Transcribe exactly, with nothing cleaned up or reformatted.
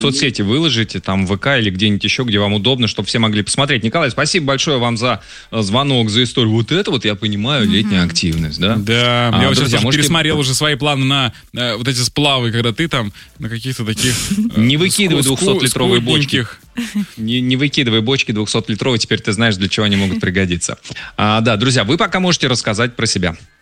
соцсети выложите, там в ВК или где-нибудь еще, где вам удобно, чтобы все могли посмотреть. Николай, спасибо большое вам за звонок, за историю. Вот это вот, я понимаю, летняя mm-hmm. активность, да? Да, а, я вот сейчас можете... пересмотрел уже свои планы на э, вот эти сплавы, когда ты там на каких-то таких... Э, не выкидывай двухсотлитровые бочки. Не, не выкидывай бочки двухсотлитровые, теперь ты знаешь, для чего они могут пригодиться. А, да, друзья, вы пока можете рассказать про себя.